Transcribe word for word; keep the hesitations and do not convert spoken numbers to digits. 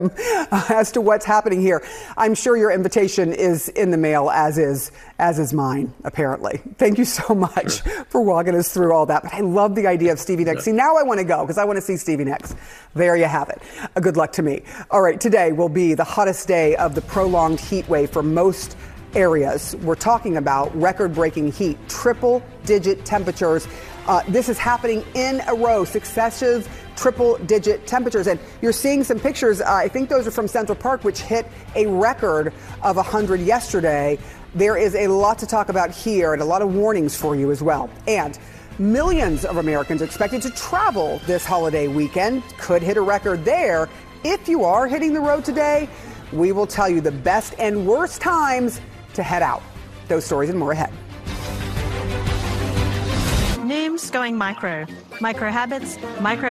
as to what's happening here. I'm sure your invitation is in the mail, as is as is mine, apparently. Thank you so much sure. for walking us through all that. But I love the idea of Stevie Nicks. Yeah. See, now I want to go because I want to see Stevie Nicks. There you have it. Uh, good luck to me. All right, today will be the hottest day of the prolonged heat wave for most areas. We're talking about record-breaking heat, triple-digit temperatures. Uh, this is happening in a row, successive triple-digit temperatures. And you're seeing some pictures. Uh, I think those are from Central Park, which hit a record of one hundred yesterday. There is a lot to talk about here and a lot of warnings for you as well. And millions of Americans are expected to travel this holiday weekend. Could hit a record there. If you are hitting the road today, we will tell you the best and worst times to head out. Those stories and more ahead. Noom's going micro. Micro habits, micro